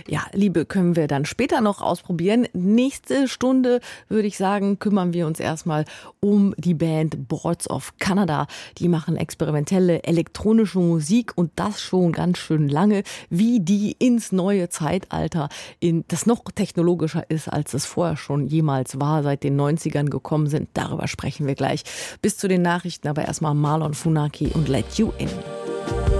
Ja, Liebe können wir dann später noch ausprobieren. Nächste Stunde, würde ich sagen, kümmern wir uns erstmal um die Band Boards of Canada. Die machen experimentelle elektronische Musik und das schon ganz schön lange, wie die ins neue Zeitalter, das noch technologischer ist, als es vorher schon jemals war, seit den 90ern gekommen sind. Darüber sprechen wir gleich. Bis zu den Nachrichten, aber erstmal Marlon Funaki und Let You In.